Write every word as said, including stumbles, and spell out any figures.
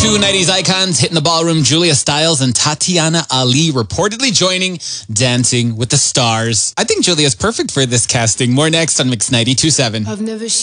Two nineties icons hitting the ballroom. Julia Stiles and Tatiana Ali reportedly joining Dancing with the Stars. I think Julia's perfect for this casting. More next on Mix ninety-two point seven. I've never